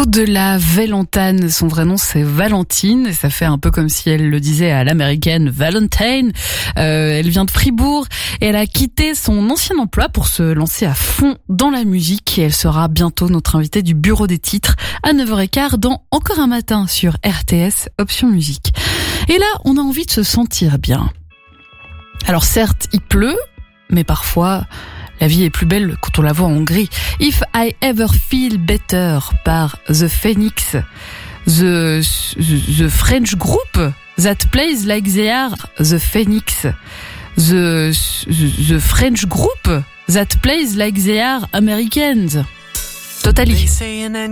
de la Valentine. Son vrai nom, c'est Valentine. Et ça fait un peu comme si elle le disait à l'américaine Valentine. Elle vient de Fribourg et elle a quitté son ancien emploi pour se lancer à fond dans la musique. Et elle sera bientôt notre invitée du bureau des titres à 9h15 dans Encore un matin sur RTS Option Musique. Et là, on a envie de se sentir bien. Alors certes, il pleut, mais parfois, la vie est plus belle quand on la voit en gris. If I Ever Feel Better par The Phoenix, the French group that plays like they are The Phoenix, the French group that plays like they are Americans. Totally.